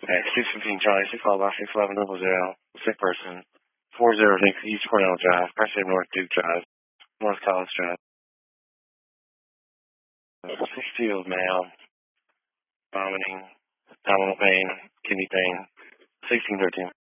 Okay, 615 Charlie, 6 followed by 611 sick person, 406 East Cornell Drive, Preston North Duke Drive, North College Drive. 6-2 male, vomiting, abdominal pain, kidney pain, 1613.